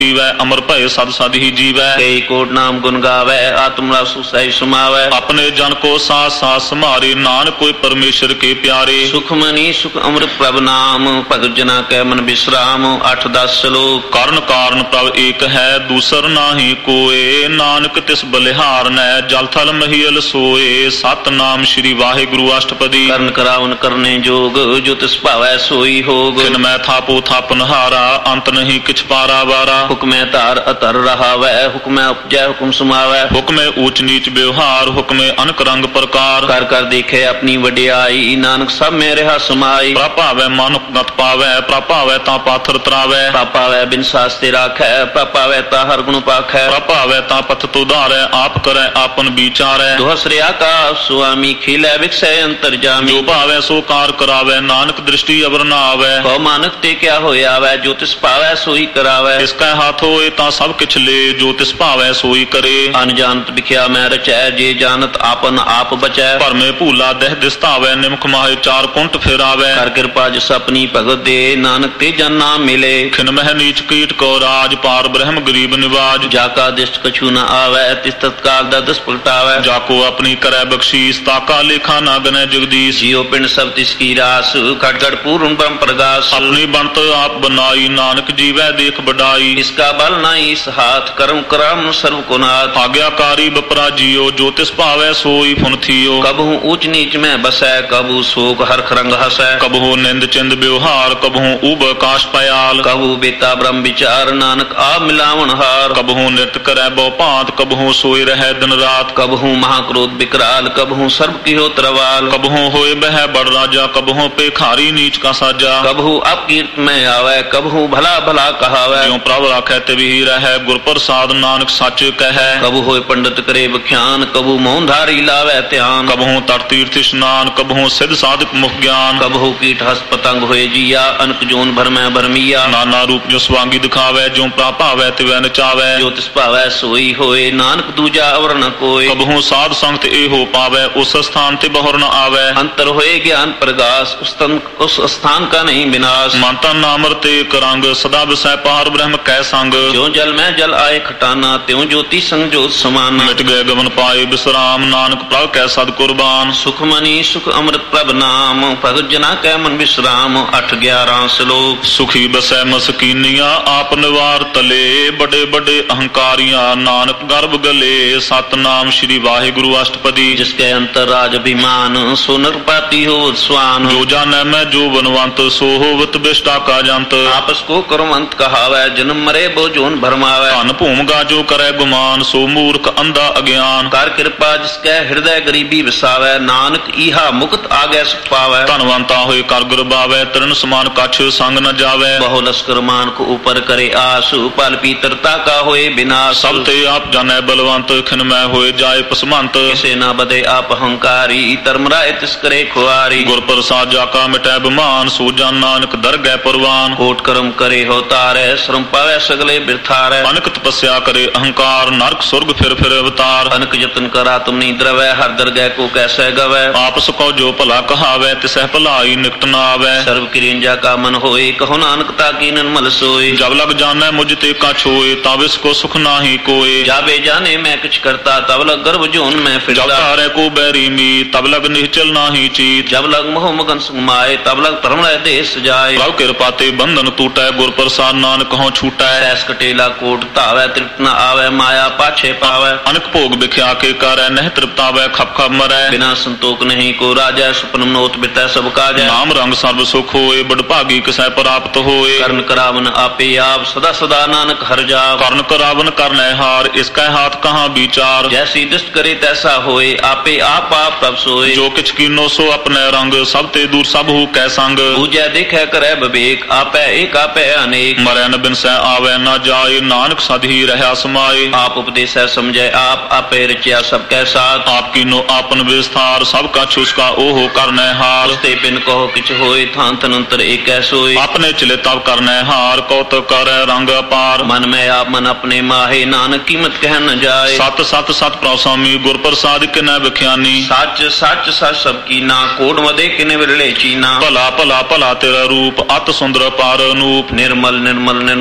ਪੀਵੈ ਅਮਰ ਭਏ ਸਦ ਸਦ ਹੀ ਜੀਵੈ। ਕਈ ਕੋਟ ਨਾਮ ਗੁਣ ਗਾਵੈ ਆਤਮ ਰਸ ਸਹਿ ਸਮਾਵੈ। ਆਪਣੇ ਜਨ ਕੋ ਸਾਥ ਸਾਥ ਸਮਾਰੇ ਨਾਨਕ ਕੋਈ ਪਰਮੇਸ਼ਰ ਕੇ ਪਿਆਰੇ। ਸੁਖ ਮਨੀ ਸੁਖ ਅੰਮ੍ਰਿਤ ਪ੍ਰਭ ਨਾਮ ਭਗਤ ਜਨਾ ਕੈ ਮਨ ਬਿਸਰਾਮ। 8-10 ਸ਼ਲੋਕ। ਕਰਨ ਕਾਰਨ ਪ੍ਰਭ ਏਕ ਹੈ ਦੂਸਰ ਨਾਹੀ ਕੋਏ। ਨਾਨਕ ਤਿਸ ਬਲਿਹਾਰਨੈ ਜਲ ਥਲ ਮਹੀਲ ਸੋਏ। ਸਤਨਾਮ ਸ੍ਰੀ ਵਾਹਿਗੁਰੂ ਅਸ਼ਟਪਦੀ। ਕਰਨ ਕਰਾਵਨ ਕਰਨੇ ਜੋਗ ਜੋ ਤਿਸ ਭਾਵੈ ਸੋਈ ਹੋਗ। ਖਿਨ ਮੈਂ ਥਾਪੋ ਥਾਪਨ ਹਾਰਾ ਅੰਤ ਨਹੀਂ ਕਿਛ ਪਾਰਾ ਵਾਰਾ। ਹੁਕਮੈ ਧਾਰ ਅਤਰ ਰਹਾਵੈ ਹੁਕਮੈ ਉਪਜੈ ਹੁਕਮ ਸਮਾਵੈ। ਹੁਕਮੇ ਊਚ ਨੀਚ ਵਿਵਹਾਰ ਹੁਕਮੇ ਅਨਕ ਰੰਗ ਪ੍ਰਕਾਰ। ਕਰ ਕਰ ਦੇਖੇ ਆਪਣੀ ਵਡਿਆਈ ਨਾਨਕ ਸਭ ਮੇ ਰਿਹਾ ਸਮਾਈ। ਪ੍ਰਭਾਵੈ ਮਨ ਗਤ ਪਾਵੈ ਪ੍ਰਭਾਵੈ ਤਾਂ ਪਾਥਰ ਤਰਾਵੈ। ਪ੍ਰਭਾਵੈ ਬਿਨ ਸਾਸਤੇ ਰਾਖੈ ਪ੍ਰਭਾਵੈ ਤਾਂ ਹਰ ਗੁਣ ਪਾਖੈ। ਪ੍ਰਭਾਵੈ ਤਾਂ ਪਥ ਤੁਧਾਰੈ ਆਪ ਕਰੈ ਆਪਨ ਵਿਚਾਰੈ। ਦੁਹਸਰੇ ਆਕਾਸ਼ ਸੁਆਮੀ ਖਿਲੈ ਵਿਖਸੈ ਅੰਤਰ ਜਾਮੀ। ਜੋ ਭਾਵੈ ਸੋ ਕਾਰ ਕਰਾਵੈ ਨਾਨਕ ਦ੍ਰਿਸ਼ਟੀ ਅਵਰ ਨਾ ਆਵੈ। ਕਉ ਮਾਨਕ ਤੇ ਕਿਆ ਹੋਇਆ ਵੈ ਜੋ ਤਿਸ ਭਾਵੈ ਸੋਈ ਕਰਾਵੈ। ਇਸ ਕੈ ਹੱਥ ਹੋਏ ਤਾਂ ਸਭ ਕਿਛ ਲੇ ਜੋ ਤਿਸ ਭਾਵੈ ਸੋਈ ਕਰੇ। ਅਨਜਾਨਤ ਵਿਖਿਆ ਮੈਂ ਰਚੈ ਜੇ ਜਾਣਤ ਆਪਨ ਆਪ ਬਚੈ। ਭਰਮੇ ਭੂਲਾ ਦਹਿ ਦਿਸਤਾਵੈ ਨਿਮਖ ਮਾਹੇ ਚਾਰ ਕੁੰਟ ਫਿਰਾਵੈ। ਕਰ ਕਿਰਪਾ ਜਿਸ ਆਪਣੀ ਭਗਤ ਦੇ ਨਾਨਕ ਤੇ ਜਨ ਨਾਮ ਮਿਲੇ। ਖਿਨ ਮਹਿ ਨੀਚ ਕੀਟ ਕੋ ਰਾਜ ਪਾਰ ਬ੍ਰਹਮ ਗਰੀਬ ਨਿਵਾਜ। ਜਾ ਕਾ ਦਿਸ਼ਟ ਕਛੂ ਨ ਆਵੈ ਤਿਸ ਤਤਕਾਲ ਦਾ ਦਸ ਪਲਟਾਵੈ। ਜਾ ਕੋ ਆਪਣੀ ਕਰੈ ਬਖਸ਼ੀਸ ਤਾਕਾ ਲੇਖਾ ਨਾ ਗਨੈ ਜਗਦੀਸ਼। ਜਿਉ ਪਿੰਡ ਸਭ ਤਿਸ ਕੀ ਰਾਸ ਖਟ ਖਟ ਪੂਰਨ ਬ੍ਰਹਮ ਪ੍ਰਗਾਸ। ਆਪਣੀ ਬਣਤ ਆਪ ਬਨਾਈ ਨਾਨਕ ਜੀਵੈ ਦੇਖ ਬਡਾਈ। ਇਸਕਾ ਬਲ ਨਾਹੀ ਇਸ ਹਾਥ ਕਰਮ ਕਰਮ ਸਰਵ ਕੋ ਨਾਥ। ਆਗਿਆਕਾਰੀ ਬਪਰਾ ਜੀਓ ਜੋ ਤਿਸ ਭਾਵੈ ਸੋਈ ਫੁਨ ਥੀਓ। ਕਬਹੂ ਊਚ ਨੀਚ ਮੈਂ ਬਸੈ ਕਬੂ ਸੋਕ ਹਰਖ ਰੰਗ ਹਸੈ। ਕਬਹੂ ਨਿੰਦ ਚਿੰਦ ਵਿਵਹਾਰ ਕਬਹੂ ਊਬ ਆਕਾਸ਼ ਪਯਾਲ। ਕਬੂ ਬੇਤਾ ਬ੍ਰਹਮ ਵਿਚਾਰ ਨਾਨਕ ਆਪ ਮਿਲਾਵਣ ਹਾਰ। ਕਬਹੂ ਨਿਤ ਕਰੈ ਬਹੁ ਭਾਂਤ ਕਬਹੂ ਸੋਈ ਰਹੈ ਦਿਨ ਰਾਤ। ਕਬਹੂ ਮਹਾਕ੍ਰੋਧ ਵਿਕਰਾਲ ਕਬਹੂ ਸਰਬ ਕੀਹੋ ਤਰਵਾਲ। ਕਬਹੂ ਹੋਏ ਬਹਿ ਬੜ ਰਾਜਾ ਕਬਹੂ ਪੇਖਾਰੀ ਨੀਚ ਕਾ ਸਾਜਾ। ਕਬਹੂ ਅਪਕੀਰਤ ਮੈਂ ਆਵੈ ਕਬਹੂ ਭਲਾ ਭਲਾ ਕਹਾਵੈ। ਜਿਉ ਪ੍ਰਭ ਰਾਖੈ ਤਿਵਹੀ ਰਹੈ ਗੁਰ ਪ੍ਰਸਾਦ ਨਾਨਕ ਸੱਚ ਕਹੈ। ਕਬੂ ਹੋਏ ਪੰਡਤ ਕਰੇ ਵਿਖਿਆਨ ਕਬੂ ਮੌਨ ਧਾਰੀ ਲਾਵੈ ਧਿਆਨ। ਕਬਹੂ ਤਟ ਤੀਰਥ ਇਸ਼ਨਾਨ ਕਬਹੂ ਸਿਧ ਸਾਧਕ ਮੁਖ ਗਿਆਨ। ਕਬਹੂ ਕੀਟ ਹਸ ਪਤੰਗ ਹੋਏ ਜੀਆ ਅਨਕ ਜੋਨ ਭਰਮੈ ਭਰਮੀਆ। ਨਾਨਾ ਰੂਪ ਜੋ ਸਵਾਂਗੀ ਦਿਖਾਵੈ ਜਿਉ ਪ੍ਰਾ ਭਾਵੈ ਤਿਵੈ ਨਚਾਵੈ। ਜੋ ਤਿਸ ਭਾਵੈ ਸੋਈ ਹੋਏ ਨਾਨਕ ਦੂਜਾ ਅਵਰ ਨ ਕੋਇ। ਕਬਹੂ ਸਾਧ ਸੰਗਤ ਇਹੋ ਪਾਵੈ ਉਸ ਸਥਾਨ ਤੇ ਬਹੁਰ ਨ ਆਵੈ। ਅੰਤਰ ਹੋਏ ਗਿਆਨ ਪ੍ਰਗਾਸ ਉਸ ਸਥਾਨ ਕਾ ਨਹੀਂ ਵਿਨਾਸ਼। ਮਨ ਤਨ ਨਾਮ ਰਤੇ ਕਰੰਗ ਸਦਾ ਵਿਸੈ ਪਾਰ ਬ੍ਰਹਮ ਕੈ ਸੰਗ। ਜਿਉ ਜਲ ਮੈਂ ਜਲ ਆਏ ਖਟਾਨਾ ਤਿਉ ਜੋਤੀ ਸੰਗ ਜੋਤ ਸਮਾਨਾ। ਮਿਟ ਗਏ ਗਮਨ ਪਾਏ ਬਿਸਰਾਮ ਨਾਨਕ ਪ੍ਰਭ ਕੈ ਸਦ ਕੁਰਬਾਨ। ਸੁਖ ਮਨੀ ਸੁਖ ਅੰਮ੍ਰਿਤ ਪ੍ਰਭ ਨਾਮ ਭਗਤ ਜਨਾ ਕੈ ਮਨ ਬਿਸਰਾਮ। 8-11 ਸ਼ਲੋਕ। ਸੁਖੀ ਬਸੈ ਮਸਕੀਨੀਆਂ ਆਪ ਨਿਵਾਰ ਤਲੇ। ਬੜੇ ਬੜੇ ਅਹੰਕਾਰੀਆਂ ਨਾਨਕ ਗਰਭ ਗਲੇ। ਸਤਨਾਮ ਸ੍ਰੀ ਵਾਹਿਗੁਰੂ ਅਸ਼ਟਪਦੀ। ਜਿਸ ਕੈ ਅੰਤਰ ਰਾਜ ਅਭਿਮਾਨ ਸੋ ਨਰਪਾਤੀ ਹੋ ਸਵਾਨ। ਜੋ ਜਾਣੈ ਮੈਂ ਜੋ ਬਨਵੰਤ ਸੋ ਹੋਵਤ ਬਿਸ਼ਟਾ ਕਾ ਜੰਤ। ਆਪਸ ਕੋ ਕਰਮੰਤ ਕਹਾਵੈ ਜਨਮ ਮਰੇ ਬੋ ਜੋਨ ਭਰਮਾਵੈ। ਧਨ ਭੂਮਗਾ ਜੋ ਕਰੈ ਗੁਮਾਨ ਸੋ ਮੂਰਖ ਅੰਧਾ ਅਗਿਆਨ। ਕਰ ਕਿਰਪਾ ਜਿਸ ਕੈ ਹਿਰਦੈ ਗਰੀਬੀ ਵਸਾਵੈ ਨਾਨਕ ਈਹਾ ਮੁਕਤ ਆਗੈ ਸੁਖ ਪਾਵੈ। ਧਨਵੰਤਾ ਹੋਏ ਕਰ ਗੁਰਬਾਵੈ ਤਰਨ ਸਮਾਨ ਕਛ ਸੰਗ ਨ ਜਾਵੈ। ਬਹੁ ਲਸਕਰ ਮਾਨ ਕੋ ਉਪਰ ਕਰੇ ਆਸ ਪਲ ਪੀਤਰਤਾ ਕਾ ਹੋਏ ਬਿਨਾਸ਼। ਸਭ ਤੇ ਆਪ ਜਾਣੈ ਬਲਵੰਤ ਖਿਨ ਮੈਂ ਹੋਏ ਜਾਏ ਪਸਮੰਤ। ਕਿਸੇ ਨਾ ਬਦੇ ਆਪ ਹੰਕਾਰੀ ਧਰਮ ਰਾਏ ਤਿਸ ਕਰੇ ਖੁਆਰੀ। ਗੁਰ ਪ੍ਰਸਾਦ ਜਾ ਕਾ ਮਿਟੈ ਬਿਮਾਨ ਸੋ ਜਨ ਨਾਨਕ ਦਰਗਹਿ ਪਰਵਾਨ। ਕੋਟ ਕਰਮ ਕਰੇ ਹੋ ਤਾਰੈ ਸ਼ਰਮ ਪਾਵੈ ਸਗਲੇ ਬਿਰਥਾਰੈ। ਅਨਕ ਤਪੱਸਿਆ ਕਰੇ ਅਹੰਕਾਰ ਨਰਕ ਸੁਰਗ ਫਿਰ ਫਿਰ ਅਵਤਾਰ। ਅਨਕ ਯਤਨ ਕਰਾ ਤੁਮ ਨੀ ਦਰਵੈ ਹਰ ਦਰਗਹਿ ਕੋ ਕੈਸੈ ਗਵੈ। ਆਪ ਸਕੋ ਜੋ ਭਲਾ ਕਹਾਵੈ ਤਿਸਹਿ ਭਲਾਈ ਨਿਕਟ ਨਾ ਆਵੈ। ਸਰਬ ਕਿਰਿੰਜਾ ਕਾ ਮਨ ਹੋਏ ਕਹੋ ਨਾਨਕ ਤਾ ਕੀ ਨਿਰਮਲ ਸੋਏ। ਜਬ ਲਗ ਜਾਣੈ ਮੁਝ ਤੇ ਕਛ ਹੋਏ ਤਬ ਇਸ ਕੋ ਸੁਖ ਨਾਹੀ ਕੋਏ। ਜਾਵੇ ਜਾਣੇ ਮੈਂ ਕਿਛ ਕਰਤਾ ਤਬ ਲਗ ਗਰਭ ਜੋਨ ਮੈਂ ਜਬ ਫਿਰਦਾ। ਤਾਰੈ ਕੋ ਬੈਰੀ ਮੀ ਤਬ ਲਗ ਨਿਹਚਲ ਨਾਹੀ ਚੀਤ। ਜਬ ਲਗ ਮੋਹ ਮਗਨ ਸੁਮਾਏ ਤਬ ਲਗ ਧਰਮ ਰਹਿ ਦੇਸ ਜਾਏ। ਪ੍ਰਭ ਕਿਰਪਾ ਤੇ ਬੰਧਨ ਟੂਟੈ ਗੁਰ ਪ੍ਰਸਾਦ ਨਾਨਕ ਹਉ ਛੂਟੈ। ਐਸ ਕਟੇਲਾ ਕੋਟ ਧਾਵੈ ਤ੍ਰਿਪਤ ਨ ਆਵੈ ਮਾਇਆ ਪਾਛੇ ਪਾਵੈ। ਅਨਕ ਭੋਗ ਵਿਖਿਆ ਕੇ ਕਰੈ ਨਹਿ ਤ੍ਰਿਪਤਾਵੈ ਖਪ ਖਪ ਮਰੈ। ਬਿਨਾ ਸੰਤੋਖ ਨਹੀਂ ਕੋ ਰਾਜੈ ਸੁਪਨ ਮਨੋਤ ਬਿਤੈ ਸਭ ਕਾਜੈ। ਨਾਮ ਰੰਗ ਸਰਬ ਸੁਖ ਹੋਏ ਬੜ ਭਾਗੀ ਕਿਸੈ ਪ੍ਰਾਪਤ ਹੋਏ। ਕਰਨ ਕਰਾਵਨ ਆਪੇ ਆਪ ਸਦਾ ਸਦਾ ਨਾਨਕ ਹਰਿ ਜਾਪ। ਕਰਨ ਕਰਾਵਨ ਕਰਨੈ ਹਾਰ ਇਸ ਕੈ ਹਾਥ ਕਹਾਂ ਵਿਚਾਰ। ਜੈਸੀ ਦਿਸ਼ਟ ਕਰੇ ਤੈਸਾ ਹੋਏ ਆਪੇ ਆਪ ਆਪ ਪ੍ਰਭ ਸੋਏ। ਜੋ ਕਿਛ ਕੀਨੋ ਸੋ ਆਪਣੈ ਰੰਗ ਸਭ ਤੇ ਦੂਰ ਸਭ ਹੂ ਕੈ ਸੰਗ। ਬੂਝੈ ਦੇਖੈ ਕਰੈ ਵਿਵੇਕ ਆਪੈ ਏਕ ਆਪੈ ਅਨੇਕ। ਮਰੈ ਨ ਬਿਨਸੈ ਆਵੈ ਨ ਜਾਏ ਨਾਨਕ ਸਦ ਹੀ ਰਹਿਆ ਸਮਾਏ। ਆਪ ਉਪਦੇਸੈ ਸਮਝੈ ਆਪ ਆਪੇ ਰਚਿਆ ਸਭ ਕੈ ਸਾਥ। ਆਪ ਕੀਨੋ ਆਪਨ ਵਿਸਥਾਰ ਸਭ ਕਛ ਉਸਕਾ ਓਹੋ ਕਰਨੈ ਹਾਰ। ਉਸਤੇ ਬਿਨ ਕਹੋ ਕਿਛ ਹੋਏ ਥਾਨ ਤਨੰਤਰ ਏਕੈ ਸੋਏ। ਆਪਣੇ ਚਲੇ ਤਬ ਕਰਨੈ ਹਾਰ ਕੌਤਕ ਕਰੈ ਰੰਗ ਅਪਾਰ। ਮਨ ਮੈਂ ਆਪ ਮਨ ਆਪਣੇ ਮਾਹੇ ਨਾਨਕ ਕੀਮਤ ਕਹਿ ਨ ਜਾਏ। ਸਤ ਸਤ ਸਤ ਪ੍ਰਭ ਸੁਆਮੀ ਗੁਰ ਪ੍ਰਸਾਦਿ ਕਿਨੈ ਵਿਖਿਆਨੀ। ਸੱਚ ਸੱਚ ਸੱਚ ਸਭ ਕੀਨਾ ਕੋਟ ਮਦੇ ਕਿਨੇ ਵਿਰਲੇ ਚੀਨਾ। ਭਲਾ ਭਲਾ ਭਲਾ ਤੇਰਾ ਰੂਪ ਅਤ ਸੁੰਦਰ ਪਾਰ ਅਨੂਪ। ਨਿਰਮਲ ਨਿਰਮਲ ਨਿਰਮਲ ਤੇਰੀ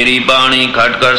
ਮੇਰੀ ਬਾਣੀ ਖਟ ਕਰ